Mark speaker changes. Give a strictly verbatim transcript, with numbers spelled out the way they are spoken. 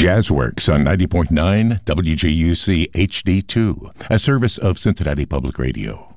Speaker 1: Jazzworks on ninety point nine W J U C H D two, a service of Cincinnati Public Radio.